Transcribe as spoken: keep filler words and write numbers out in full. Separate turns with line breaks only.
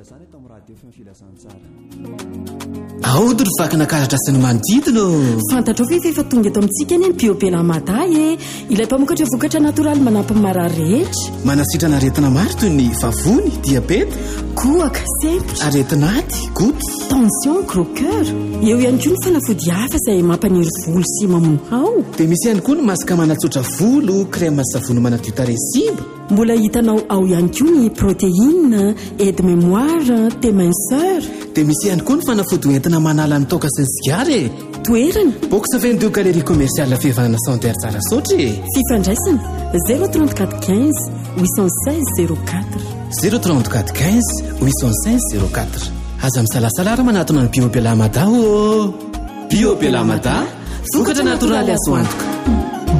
aody ry vakina karatra sy ny manodidina
fantatra ve efa tonga eto amintsika any ny biobelamadà e ilay mpamokatra vokatra natoraly manampy marary rehetra
manasitrana aretina maro toy ny vavony diabeta
kohaka sempotra
aretinaty goty
tension gros cœur eo ihany koa ny fanafody hafa izay mampaniry volo sy mamono
dia misy ihany koa ny masaka manatsotra volo crème savony manadio taresimba
mbola hitanao ao ihany koa ny protéine aide mémoire téminceur
dia misy ihany koa ny fanafody entina manala ny toka sy ny sigara e
toerana
box vingt-deux galerie commerciale fihevana centre tsara sotry e
fifandraisana zéro trente-quatre quinze huit cent seize zéro quatre
zéro trente-quatre quinze huit cent seize zéro quatre aza misalasalara manatona ny biobelamadà o biobelamadà vokatra natoraly azo antoka